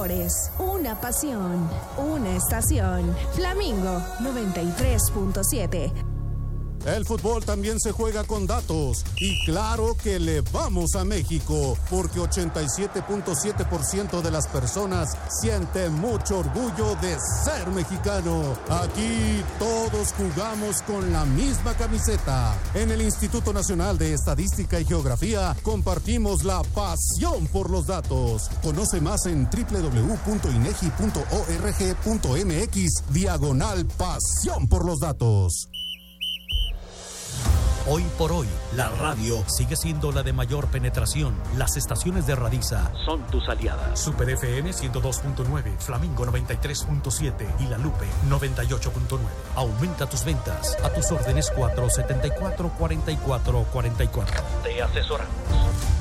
colores, una pasión, una estación. Flamingo 93.7. El fútbol también se juega con datos y claro que le vamos a México porque 87.7% de las personas sienten mucho orgullo de ser mexicano. Aquí todos jugamos con la misma camiseta. En el Instituto Nacional de Estadística y Geografía compartimos la pasión por los datos. Conoce más en www.inegi.org.mx/pasión por los datos. Hoy por hoy, la radio sigue siendo la de mayor penetración. Las estaciones de Radiza son tus aliadas. Super FM 102.9, Flamingo 93.7 y La Lupe 98.9. Aumenta tus ventas. A tus órdenes 474-4444. Te asesoramos.